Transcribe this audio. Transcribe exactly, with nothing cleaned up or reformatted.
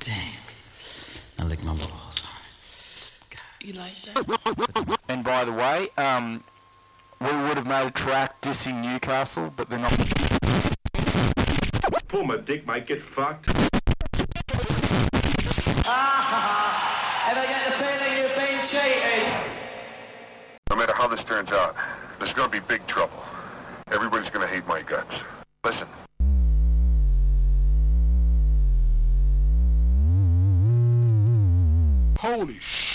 Damn. I lick my balls. God. You like that? And by the way, um, we would have made a track dissing Newcastle, but they're not. Pull my dick, mate. Get fucked. Ah, ever get the feeling you've been cheated? No matter how this turns out, there's gonna be big trouble. Everybody's gonna hate my guts. Listen. Holy shit.